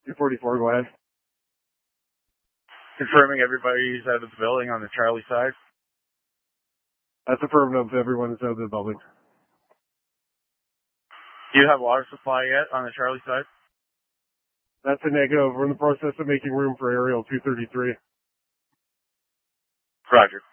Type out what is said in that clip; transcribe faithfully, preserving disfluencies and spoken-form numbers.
two forty-four, go ahead. Confirming everybody's out of the building on the Charlie side. That's affirmative. Everyone is out of the building. Do you have water supply yet on the Charlie side? That's a negative. We're in the process of making room for aerial two thirty-three. Roger.